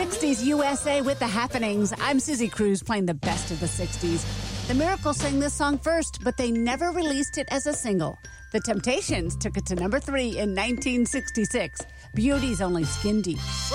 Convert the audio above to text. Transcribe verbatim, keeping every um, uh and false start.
sixties U S A with the happenings. I'm Susie Cruz playing the best of the sixties. The Miracles sang this song first, but they never released it as a single. The Temptations took it to number three in nineteen sixty-six. Beauty's only skin deep.